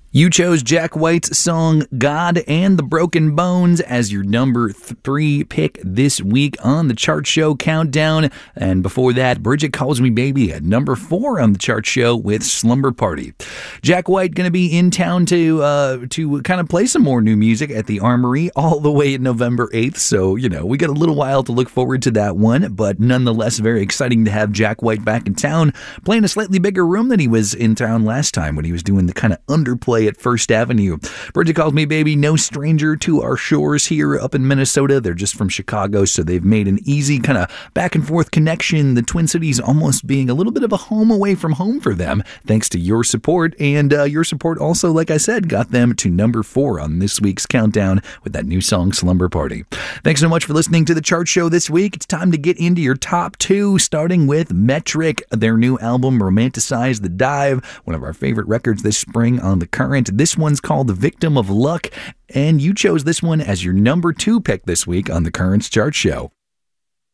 You chose Jack White's song God and the Broken Bones as your number 3 pick this week on the Chart Show Countdown. And before that, Bridget Calls Me Baby at number 4 on the Chart Show with Slumber Party. Jack White going to be in town to kind of play some more new music at the Armory all the way November 8th. So, we got a little while to look forward to that one, but nonetheless, very exciting to have Jack White back in town, playing a slightly bigger room than he was in town last time when he was doing the kind of underplay at First Avenue. Bridget Calls Me Baby, no stranger to our shores here up in Minnesota. They're just from Chicago, so they've made an easy kind of back and forth connection. The Twin Cities almost being a little bit of a home away from home for them, thanks to your support. And your support also, like I said, got them to number 4 on this week's countdown with that new song, Slumber Party. Thanks so much for listening to the Chart Show this week. It's time to get into your top 2, starting with Metric, their new album, Romanticize the Dive, one of our favorite records this spring on The Current. This one's called The Victim of Luck, and you chose this one as your number 2 pick this week on The Current's Chart Show.